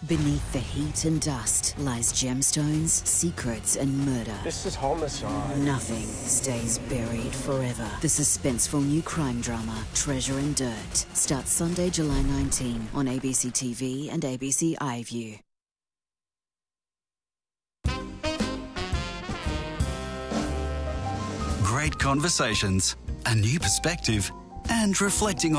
Beneath the heat and dust lies gemstones, secrets and murder. This is homicide. Nothing stays buried forever. The suspenseful new crime drama, Treasure and Dirt, starts Sunday, July 19 on ABC TV and ABC iView. Great conversations, a new perspective, and reflecting on